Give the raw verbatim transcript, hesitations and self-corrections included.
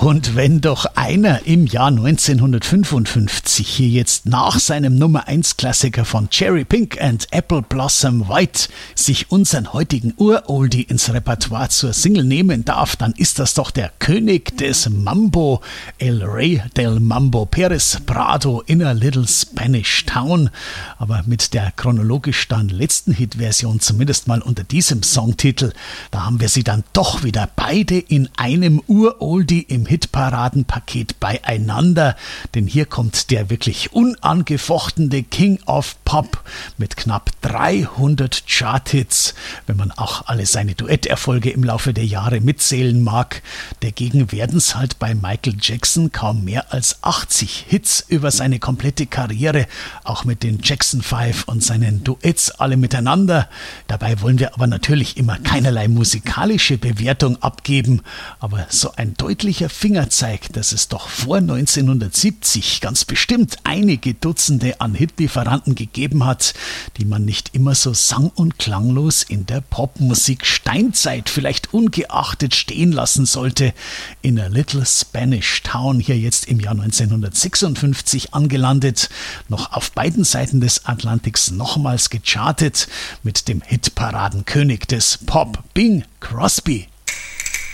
Und wenn doch einer im Jahr neunzehnhundertfünfundfünfzig hier jetzt nach seinem Nummer eins Klassiker von Cherry Pink and Apple Blossom White sich unseren heutigen Uroldie ins Repertoire zur Single nehmen darf, dann ist das doch der König des Mambo, El Rey del Mambo, Perez Prado in a Little Spanish Town. Aber mit der chronologisch dann letzten Hitversion, zumindest mal unter diesem Songtitel, da haben wir sie dann doch wieder beide in einem Uroldie im Hitparadenpaket beieinander, denn hier kommt der wirklich unangefochtene King of Pop mit knapp dreihundert Charthits, wenn man auch alle seine Duetterfolge im Laufe der Jahre mitzählen mag. Dagegen werden es halt bei Michael Jackson kaum mehr als achtzig Hits über seine komplette Karriere, auch mit den Jackson Five und seinen Duets alle miteinander. Dabei wollen wir aber natürlich immer keinerlei musikalische Bewertung abgeben, aber so ein deutlicher Fingerzeig, dass es doch vor neunzehnhundertsiebzig ganz bestimmt einige Dutzende an Hitlieferanten gegeben hat, die man nicht immer so sang- und klanglos in der Popmusik Steinzeit vielleicht ungeachtet stehen lassen sollte. In a Little Spanish Town, hier jetzt im Jahr neunzehnhundertsechsundfünfzig angelandet, noch auf beiden Seiten des Atlantiks nochmals gechartet mit dem Hitparadenkönig des Pop, Bing Crosby.